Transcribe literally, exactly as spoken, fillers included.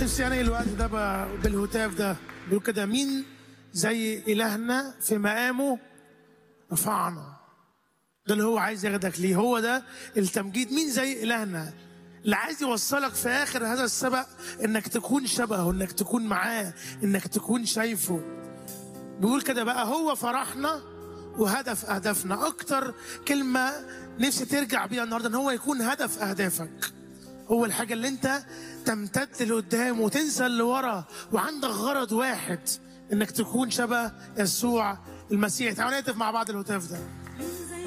نفسي يعني الوقت ده بالهتاف ده بيقول كده: مين زي إلهنا في مقامه رفعنا. ده اللي هو عايز ياخدك ليه، هو ده التمجيد. مين زي إلهنا اللي عايز يوصلك في آخر هذا السبق إنك تكون شبهه، إنك تكون معاه، إنك تكون شايفه. بيقول كده بقى: هو فرحنا وهدف أهدافنا. أكتر كلمة نفسي ترجع بيها النهارده إن هو يكون هدف أهدافك، هو الحاجة اللي أنت تمتد لقدام وتنسى اللي ورا، وعندك غرض واحد إنك تكون شبه يسوع المسيح. تعالوا نهتف مع بعض الهتاف ده.